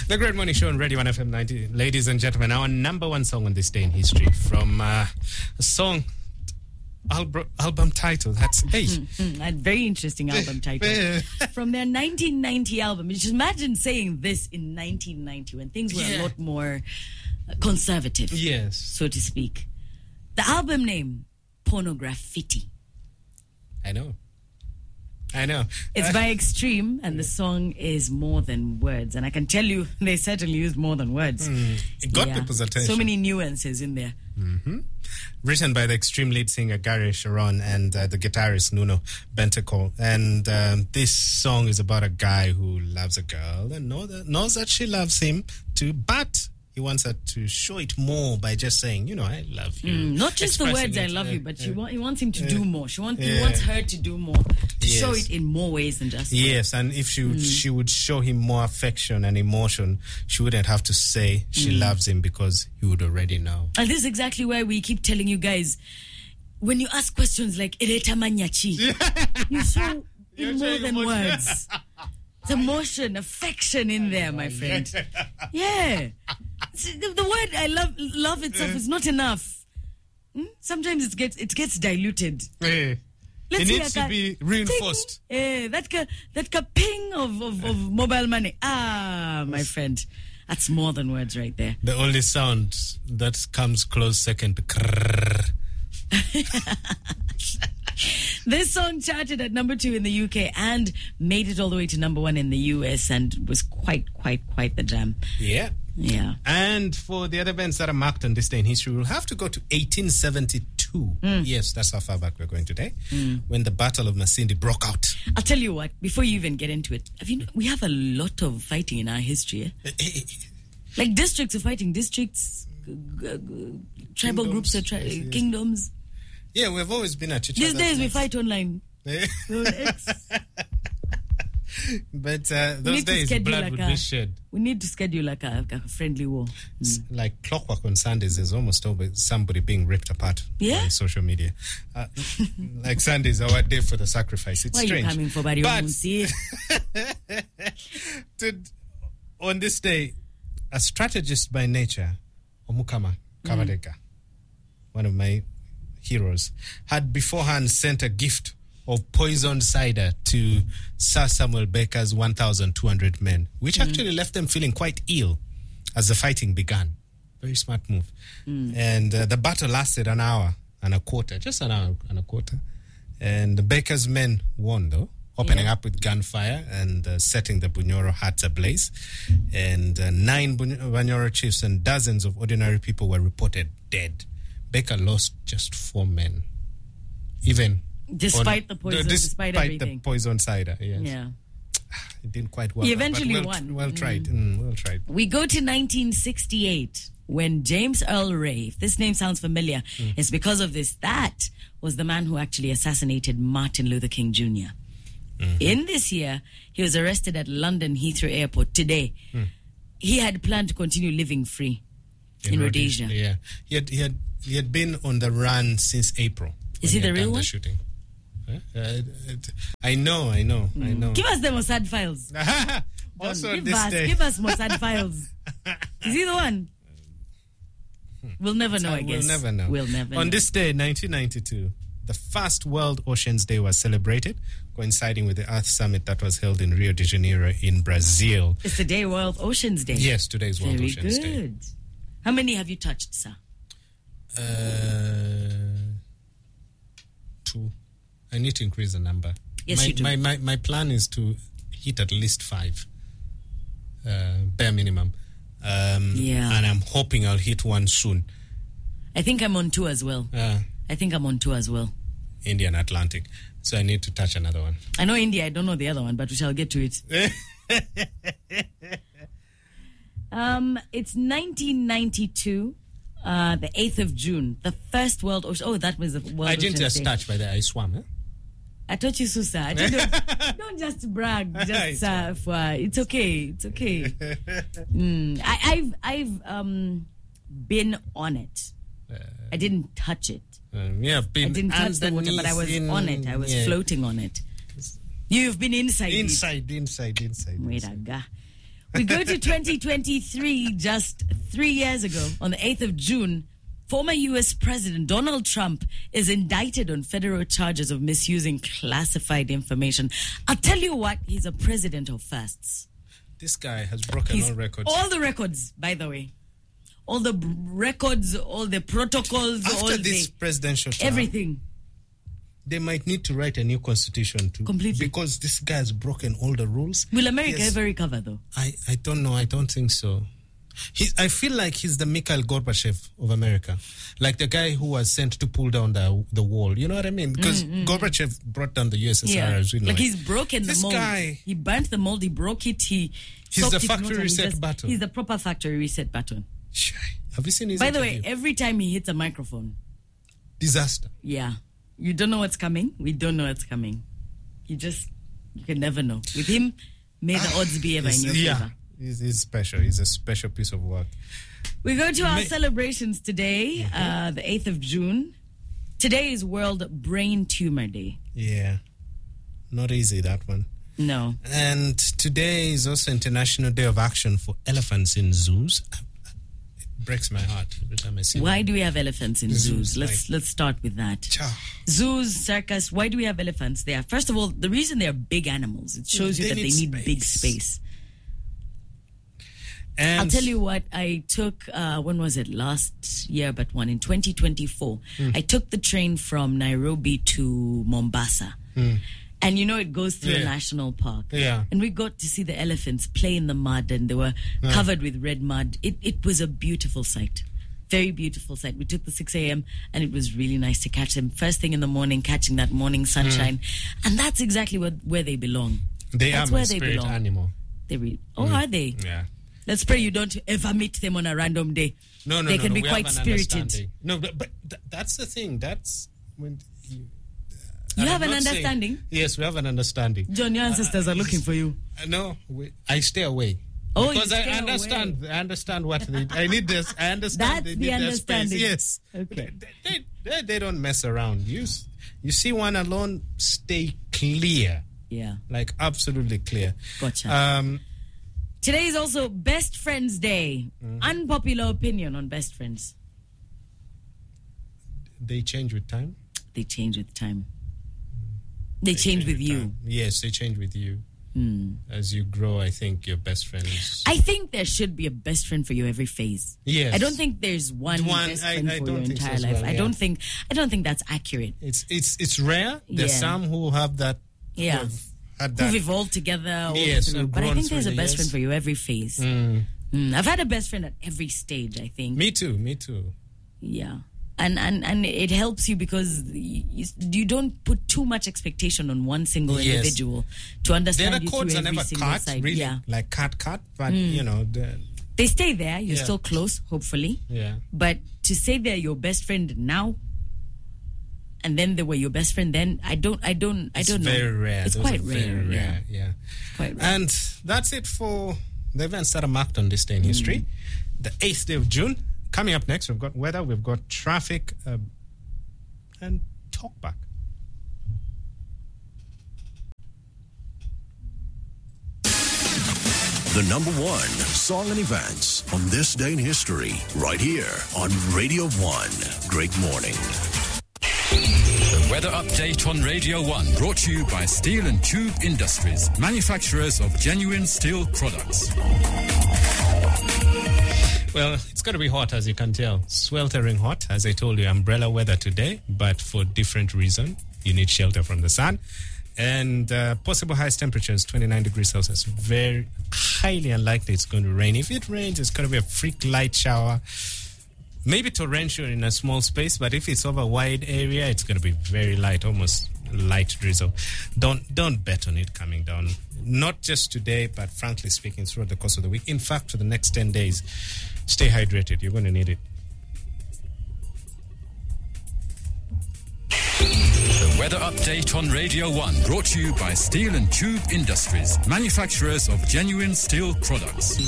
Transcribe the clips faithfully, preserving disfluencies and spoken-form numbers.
The Great Morning Show on Radio one F M ninety. Ladies and gentlemen, our number one song on this day in history from uh, a song, album, album title. That's hey. Mm-hmm. A very interesting album title. From their nineteen ninety album. Just imagine saying this in nineteen ninety when things were yeah. a lot more conservative. Yes. So to speak. The album name, Pornograffiti. I know. I know. It's uh, by Extreme, and the song is More Than Words. And I can tell you, they certainly used more than words. Mm, it got yeah. people's attention. So many nuances in there. Mm-hmm. Written by the Extreme lead singer Gary Sharon and uh, the guitarist Nuno Bentancur. And um, this song is about a guy who loves a girl and know that, knows that she loves him too, but he wants her to show it more by just saying, you know, I love you. Mm, not just the words, it, I love uh, you, but uh, she want, he wants him to uh, do more. She want, yeah. He wants her to do more, to yes. show it in more ways than just Yes, and if she would, mm. she would show him more affection and emotion, she wouldn't have to say she mm. loves him because he would already know. And this is exactly why we keep telling you guys, when you ask questions like, Ereta Manyachi, you show in more than emotion. Words. It's emotion, affection in there, my friend. Yeah. The, the word I love love itself is not enough. Hmm? Sometimes it gets it gets diluted. Hey. It needs to be reinforced. Eh, that ka, that ka ping of, of, of mobile money. Ah, my friend. That's more than words right there. The only sound that comes close second. This song charted at number two in the U K and made it all the way to number one in the U S and was quite, quite, quite the jam. Yeah. Yeah. And for the other bands that are marked on this day in history, we'll have to go to eighteen seventy-two. Mm. Yes, that's how far back we're going today, mm. when the Battle of Masindi broke out. I'll tell you what, before you even get into it, have you, we have a lot of fighting in our history. Eh? Like districts are fighting districts, g- g- g- tribal kingdoms, groups are tri- yes, yes. kingdoms. Yeah, we've always been at each These other's days nights. We fight online. But uh, those days, blood like would a, be shed. We need to schedule like a, like a friendly war. Mm. Like clockwork on Sundays, there's almost always somebody being ripped apart yeah? on social media. Uh, like Sundays, our day for the sacrifice. It's Why strange. Why are you coming for Barry to, on this day, a strategist by nature, Omukama Kabadeka, mm. one of my heroes, had beforehand sent a gift of poisoned cider to Sir Samuel Baker's one thousand two hundred men, which mm. actually left them feeling quite ill as the fighting began. Very smart move. Mm. And uh, the battle lasted an hour and a quarter, just an hour and a quarter. And the Baker's men won, though, opening yeah. up with gunfire and uh, setting the Bunyoro huts ablaze. And uh, nine Bunyoro chiefs and dozens of ordinary people were reported dead. Baker lost just four men. Even... Despite on, the poison, the, despite, despite everything. the poison cider, yes. Yeah. It didn't quite work. He eventually well, won. Well tried. Mm. Mm, well tried. We go to nineteen sixty-eight when James Earl Ray, if this name sounds familiar, mm. it's because of this. That was the man who actually assassinated Martin Luther King Junior Mm-hmm. In this year, he was arrested at London Heathrow Airport today. Mm. He had planned to continue living free in, in Rhodesia. Rhodesia. Yeah. He had, he, had, he had been on the run since April. Is he the real one? The shooting. Uh, I know, I know, mm. I know. Give us the Mossad files. Also, give this us, day. give us Mossad files. Is he the one? We'll never know, I guess. We'll never know. We'll never On know. this day, nineteen ninety-two, the first World Oceans Day was celebrated, coinciding with the Earth Summit that was held in Rio de Janeiro in Brazil. It's the day World Oceans Day. Yes, today's World Very Oceans good. Day. Good. How many have you touched, sir? Uh, two. I need to increase the number. Yes, my, you do. My, my, my plan is to hit at least five, uh, bare minimum. Um, yeah. And I'm hoping I'll hit one soon. I think I'm on two as well. Uh, I think I'm on two as well. Indian Atlantic. So I need to touch another one. I know India. I don't know the other one, but we shall get to it. um, it's nineteen ninety-two. Uh, the eighth of June, the first World Ocean... Oh, that was the World I didn't Ocean just Day. touch by the I swam, eh? I taught you, Susa. Don't, don't just brag. Just uh, for, it's okay. It's okay. Mm, I, I've I've um been on it. Uh, I didn't touch it. Um, yeah, I've been I didn't touch the water, but I was in, on it. I was yeah. floating on it. You've been inside. Inside, it. inside, inside. Wait a ga. We go to twenty twenty-three, just three years ago, on the eighth of June. Former U S President Donald Trump is indicted on federal charges of misusing classified information. I'll tell you what, he's a president of firsts. This guy has broken He's, all records. All the records, by the way. All the b- records, all the protocols, After all this the... presidential term, everything. they might need to write a new constitution too. Completely. Because this guy has broken all the rules. Will America Yes. ever recover, though? I, I don't know. I don't think so. He, I feel like he's the Mikhail Gorbachev of America. Like the guy who was sent to pull down the the wall. You know what I mean? Because Mm, Gorbachev brought down the U S S R Yeah. as we know. Like it. he's broken the This mold. guy- He burnt the mold, he broke it, he... He's soaked the it in factory water, and he reset just- button. He's the proper factory reset button. Shy. Have you seen his By the way, interview? every time he hits a microphone, Disaster. yeah, you don't know what's coming. We don't know what's coming. You just, you can never know. With him, may the odds be ever in your yeah. favor. He's, he's special. He's a special piece of work. We go to our May- celebrations today, Mm-hmm. uh, the eighth of June. Today is World Brain Tumor Day. Yeah. Not easy, that one. No. And today is also International Day of Action for Elephants in Zoos. It breaks my heart every time I see Why them. do we have elephants in Zoos, zoos? Let's like- let's start with that. Cha. Zoos, circus, why do we have elephants there? First of all, the reason they're big animals, it shows you They that they need need big space. space. And I'll tell you what, I took, uh, when was it? Last year, but one, in twenty twenty-four. Hmm. I took the train from Nairobi to Mombasa. And you know, it goes through Yeah. a national park. Yeah. And we got to see the elephants play in the mud, and they were covered with red mud. It, it was a beautiful sight. Very beautiful sight. We took the six a.m. and it was really nice to catch them first thing in the morning, catching that morning sunshine. And that's exactly what, where they belong. they That's are my where they spirit belong. animal. They re- oh, are they? Yeah. Let's pray you don't ever meet them on a random day. No, no, They no, can no, be we quite have an spirited. understanding. No, but, but th- that's the thing. That's when you, You and have I'm an not saying- understanding? Yes, we have an understanding. John, your ancestors are looking for you. Uh, no, we, I stay away. Oh, because you I stay understand. I understand what they. I need this. I understand. That's they the need their understanding. space. Yes. Okay. They, they, they, they don't mess around. You s- you see one alone, stay clear. Yeah. Like absolutely clear. Gotcha. Um, Today is also Best Friends Day. Mm-hmm. Unpopular opinion on best friends. they change with time. They change with time. They, change with you. time. Yes, they change with you. Hmm. As you grow, I think your best friends. I think there should be a best friend for you every phase. Yes. I don't think there's one, One- best I- friend I for don't your think so entire as life. well, I yeah. don't think I don't think that's accurate. It's it's it's rare. There's Yeah. some who have that. who Yeah. have had that. Who've evolved together all Yes, through. and But I grown think there's through a the best years. friend for you every phase. Mm. Mm. I've had a best friend at every stage, I think. Me too. Me too. Yeah. And, and and it helps you because you, you don't put too much expectation on one single Yes. individual to Then understand the you codes through are every never single cut, side. really, Yeah. like cut, cut. But you know, the, They stay there. You're Yeah. still close, hopefully. yeah. But to say they're your best friend now, and then they were your best friend then, I don't, I don't, I It's don't know. very rare. It's Those quite are rare. Very Yeah. rare. Yeah. Quite rare. And that's it for the events that are marked on this day in history. The eighth day of June. Coming up next, we've got weather, we've got traffic, uh, and talk back. The number one song and events on this day in history, right here on Radio One. Great morning. The weather update on Radio one, brought to you by Steel and Tube Industries, manufacturers of genuine steel products. Well, it's going to be hot, as you can tell. Sweltering hot. As I told you, umbrella weather today, but for different reason. You need shelter from the sun. And uh, possible highest temperatures, twenty-nine degrees Celsius. Very highly unlikely it's going to rain. If it rains, it's going to be a freak light shower. Maybe torrential in a small space, but if it's over a wide area, it's going to be very light, almost light drizzle. Don't don't bet on it coming down. Not just today, but frankly speaking, throughout the course of the week. In fact, for the next ten days, stay hydrated. You're going to need it. The weather update on Radio one, brought to you by Steel and Tube Industries, manufacturers of genuine steel products.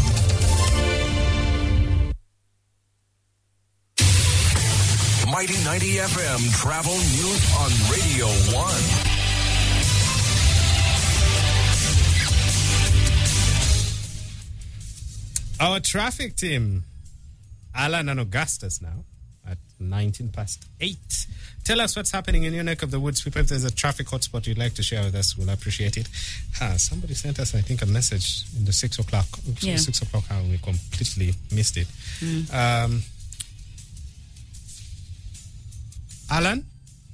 Mighty ninety F M Travel News on Radio One. Our traffic team, Alan and Augustus now, at nineteen past eight. Tell us what's happening in your neck of the woods. People, if there's a traffic hotspot you'd like to share with us, we'll appreciate it. Ah, somebody sent us, I think, a message in the six o'clock. Yeah. Six o'clock hour. We completely missed it. Mm. Um, Alan?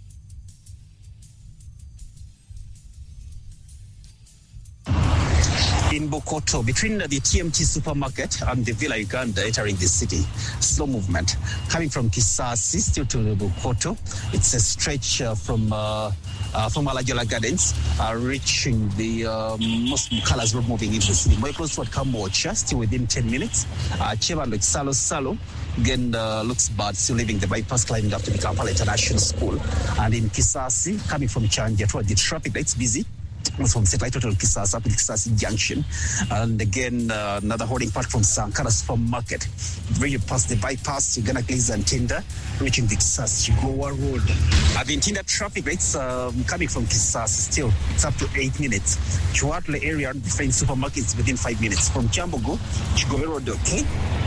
In Bokoto, between the T M T supermarket and the Villa Uganda entering the city, slow movement. Coming from Kisasi still to Bokoto, it's a stretch uh, from uh, uh, from Alajola Gardens, uh, reaching the um, Muslim Colors Road, moving into the city. More close to Kamocha, still within ten minutes. Uh, Chevron Salo Salo, again uh, looks bad, still leaving the bypass, climbing up to the Kampala International School. And in Kisasi, coming from Chanja toward the traffic lights, busy. From Satellite Hotel Kisasi up to Kisasi Junction. And again, uh, another holding part from Sankara Supermarket. Really past the bypass, you're gonna glaze and Tinder, reaching the Kisasi Goa Road. Uh, the Tinder traffic rates um, coming from Kisasi still, it's up to eight minutes. Chuatle area, different supermarkets within five minutes. From Chambogo, Chigobe Road, okay.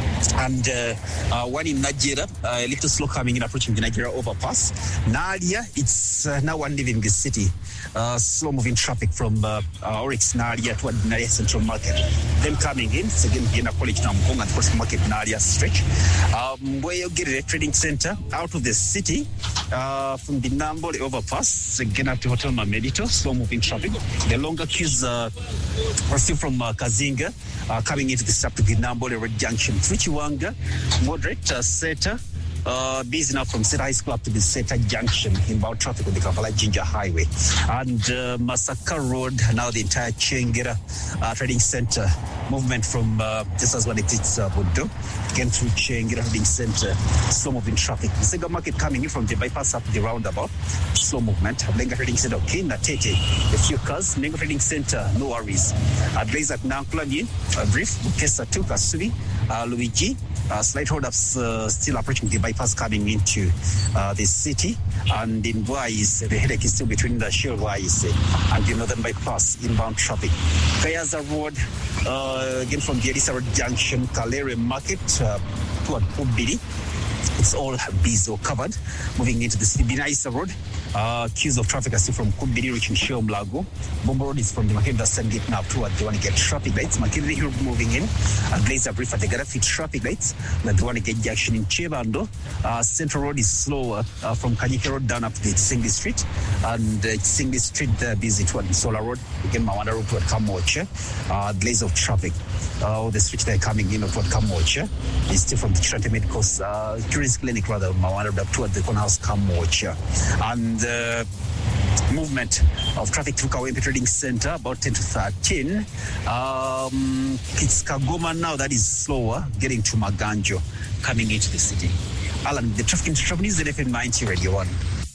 And uh, uh, one in Nigeria, uh, a little slow coming in, approaching the Nigeria overpass. Nadia, it's uh, now one leaving the city. Uh, slow moving traffic from uh, uh, Oryx Nadia toward Nadia Central Market. Then coming in, it's again Vienna College now, Mkonga and First Market Nadia stretch. Um, where you get a trading center out of the city uh, from the Nambole overpass, again up to Hotel Mamedito, slow moving traffic. The longer queues uh, are still from uh, Kazinga uh, coming into the up to the Nambole Road Junction. Wanga, moderate, uh, Seta, uh, busy now from Seta High School up to the Seta Junction, inbound traffic on the Kampala Jinja Highway. And uh, Masaka Road, now the entire Chengera uh, Trading Center, movement from uh, just as one exits uh, Bodo, again through Chengera Trading Center, slow moving traffic. The Sega Market coming in from the bypass up the roundabout, slow movement. Lenga Trading Center, okay, Natete, a few cars, Lenga Trading Center, no worries. Uh, Blaze at Nanklagi, uh, brief, Bukesa Tuka Subi, uh, Luigi, uh, slight hold-ups uh, still approaching the bypass coming into uh, the city. And in Wais, the headache is still between the Shell Wais and the northern bypass, inbound traffic. Kayaza Road, uh, again from the Elisa Road Junction, Kalere Market uh, toward Pubiri. It's all busy or covered. Moving into the city, Binaisa Road. Uh, queues of traffic are still from Kumbiri reaching Sheom Lago. Bombo Road is from the Makenda Sand Gate now toward the one to get traffic lights. Makenda Hill moving in. And Blazer Brief at the Garafi traffic lights. The one to get junction in Chebando. Uh, Central Road is slower uh, from Kanyike Road down up to the Singly Street. And uh, Singly Street uh, busy toward Solar Road. Again, Mawanda Road toward Kamoche. Uh, blaze of traffic. Uh, the switch they're coming in toward Kamoche is still from the Trent Medical uh, Curious Clinic rather, Mawanda Road toward the Corner House Kamoche. And the uh, movement of traffic through Kawempe Trading Center about ten to thirteen. Um, it's Kagoma now that is slower, getting to Maganjo, coming into the city. Alan, the traffic into traffic news, F M ninety Radio one.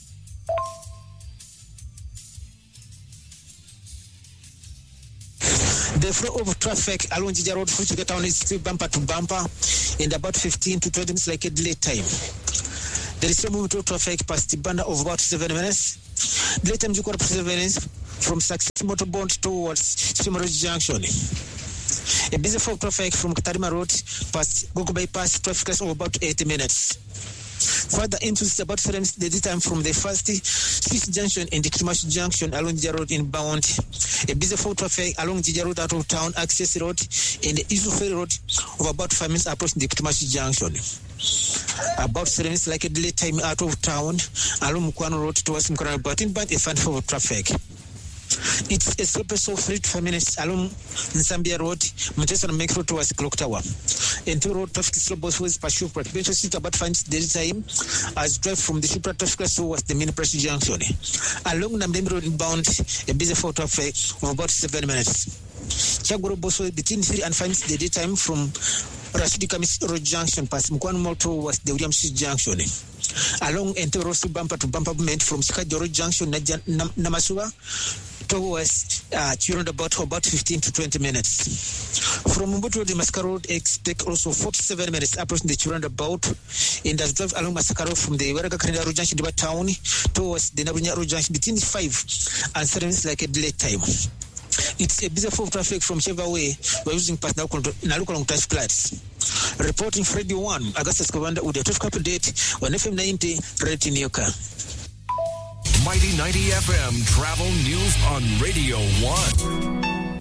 The flow of traffic along Jija Road through to get town is still bumper to bumper in about fifteen to twenty minutes like a delay time. There is still movement of traffic past the banda of about seven minutes. Delay time is equal to seven minutes from Success Motorbond towards Swim Road Junction. A busy flow of traffic from Katarima Road past Gogo Bypass, traffic is of about eighty minutes. Further into about seven minutes the time from the first Swiss Junction and the Kimash Junction along Jija Road inbound. A busy flow of traffic along Jija Road out of town, Access Road and the Isu Ferry Road of about five minutes approaching the Kimash Junction. About seven minutes like a delay time out of town along Mukwano Road towards Mukwano, but in bad a fan for traffic. It's a slow pace of three to five minutes along Nsambia Road, Manchester Make Road towards Clock Tower. And two road traffic is slow both ways per Shupra. Bench Street about five minutes daily time as drive from the Shupra traffic towards the main press junction. Along Namdemi Road inbound, a busy for traffic of about seven minutes. Chagoro Bosway between three and five minutes daily time from Rashidi Kamis Road Junction past Mkwano Moto was the William Street Junction. Along Entero bumper to bumper movement from Sikajo Road Junction, Namasua towards uh, around about about fifteen to twenty minutes. From Mbuto to Masaka Road, expect also forty-seven minutes approaching the roundabout. In that drive along Masaka Road from the Waraga Kanada Road Junction to town towards the Nabunya Road Junction between five and seven minutes like a delay time. It's a busy flow of traffic from whichever way we're using past Nalukolong touch flats. Reporting for Radio one, Augustus Kavanda with a traffic update on F M ninety, Red in Yoka. Mighty ninety F M travel news on Radio one.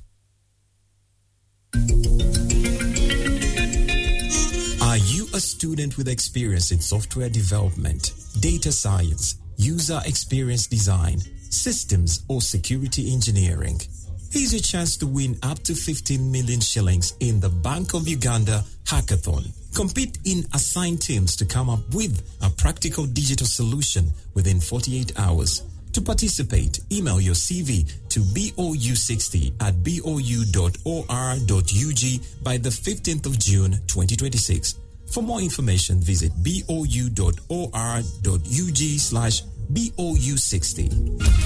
Are you a student with experience in software development, data science, user experience design, systems, or security engineering? Here's your chance to win up to fifteen million shillings in the Bank of Uganda Hackathon. Compete in assigned teams to come up with a practical digital solution within forty-eight hours. To participate, email your C V to B O U sixty at B O U dot O R dot U G by the fifteenth of June twenty twenty-six. For more information, visit B O U dot O R dot U G slash B O U sixty.